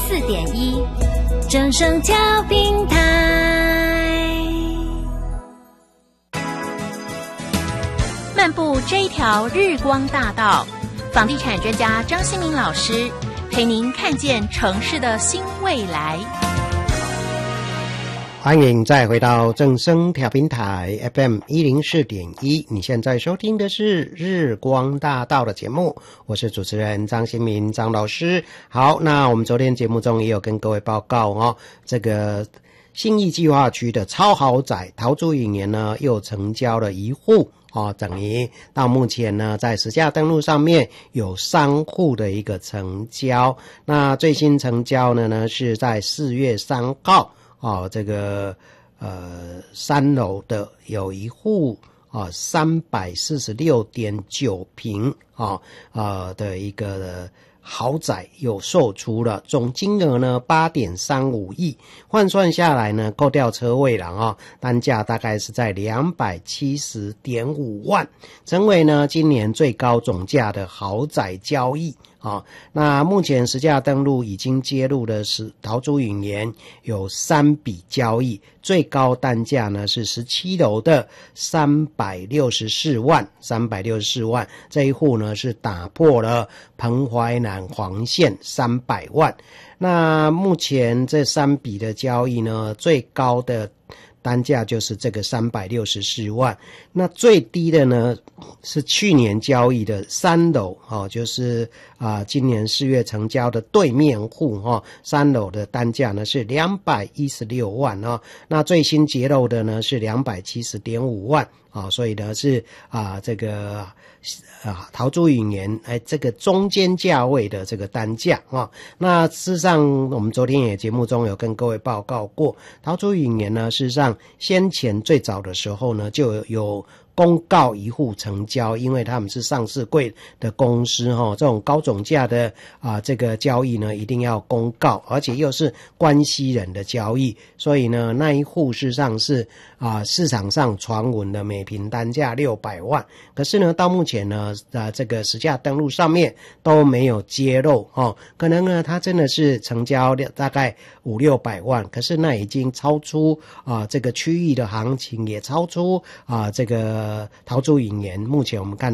84.1正声调频台。漫步这一条日光大道，房地产专家张新民老师陪您看见城市的新未来。 欢迎再回到正声调频台 FM104.1， 你现在收听的是日光大道的节目，我是主持人张新民张老师。好，那我们昨天节目中也有跟各位报告这个信义计划区的超豪宅桃竹影园呢又成交了1户等于到目前呢在实价登录上面有3户的一个成交。那最新成交呢是在4月3号这个3楼的有1户346.9坪的一个豪宅有售出了，总金额呢 8.35 亿，换算下来呢扣掉车位了单价大概是在 270.5 万，成为呢今年最高总价的豪宅交易。那目前实价登录已经揭露的是桃竹影园有3笔交易，最高单价呢是17楼的364万，这一户呢是打破了彭淮南黄线300万。那目前这3笔的交易呢，最高的单价就是这个364万，那最低的呢是去年交易的3楼就是今年4月成交的对面户3楼的单价呢是216万那最新揭露的呢是270.5万所以呢是这个桃竹影园这个中间价位的这个单价那事实上我们昨天也节目中有跟各位报告过，桃竹影园呢事实上先前最早的时候呢就有公告1户成交，因为他们是上市柜的公司这种高总价的这个交易呢一定要公告，而且又是关系人的交易，所以呢那一户事实上是市场上传闻的每坪单价600万，可是呢到目前呢这个实价登录上面都没有揭露可能呢它真的是成交大概500-600万，可是那已经超出这个区域的行情，也超出这个桃竹影园目前我们看